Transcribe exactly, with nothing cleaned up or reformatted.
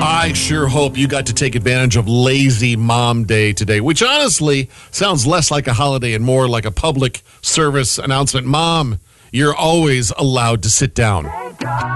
I sure hope you got to take advantage of Lazy Mom Day today, which honestly sounds less like a holiday and more like a public service announcement. Mom, you're always allowed to sit down.